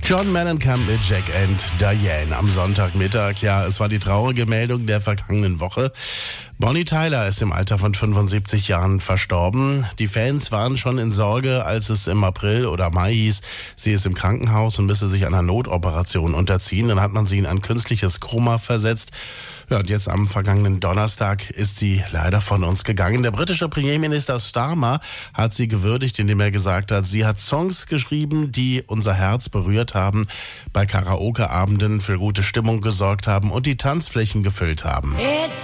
John Mellencamp mit Jack and Diane am Sonntagmittag. Ja, es war die traurige Meldung der vergangenen Woche. Bonnie Tyler ist im Alter von 75 Jahren verstorben. Die Fans waren schon in Sorge, als es im April oder Mai hieß, sie ist im Krankenhaus und müsse sich einer Notoperation unterziehen. Dann hat man sie in ein künstliches Koma versetzt. Ja, und jetzt am vergangenen Donnerstag ist sie leider von uns gegangen. Der britische Premierminister Starmer hat sie gewürdigt, indem er gesagt hat, sie hat Songs geschrieben, die unser Herz berührt haben, bei Karaoke-Abenden für gute Stimmung gesorgt haben und die Tanzflächen gefüllt haben.